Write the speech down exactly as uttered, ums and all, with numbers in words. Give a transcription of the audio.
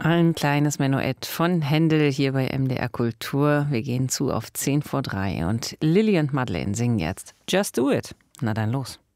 Ein kleines Menuett von Händel hier bei M D R Kultur. Wir gehen zu auf zehn vor drei und Lilly und Madeleine singen jetzt Just Do It. Na dann los.